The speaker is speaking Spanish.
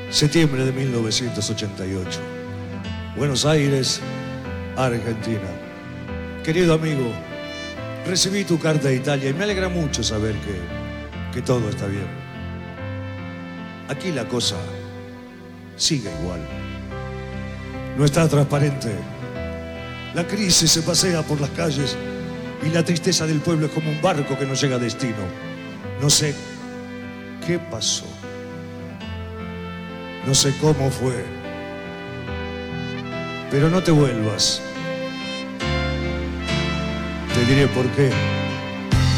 Septiembre de 1988. Buenos Aires, Argentina. Querido amigo, recibí tu carta de Italia y me alegra mucho saber que todo está bien. Aquí la cosa sigue igual. No está transparente. La crisis se pasea por las calles y la tristeza del pueblo es como un barco que no llega a destino. No sé qué pasó. No sé cómo fue. Pero no te vuelvas. Te diré por qué.